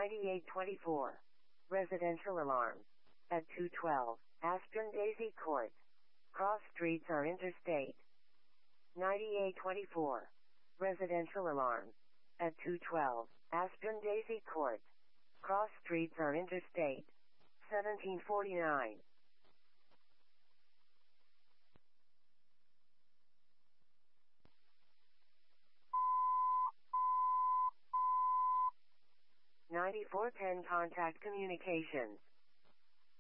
9824. Residential alarm. At 212, Aspen Daisy Court. Cross streets are interstate. 9824. Residential alarm. At 212, Aspen Daisy Court. Cross streets are interstate. 1749. Contact communications.